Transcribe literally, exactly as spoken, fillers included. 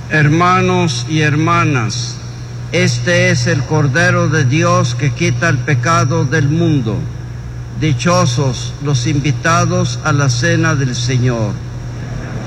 Hermanos y hermanas, este es el Cordero de Dios que quita el pecado del mundo. Dichosos los invitados a la cena del Señor.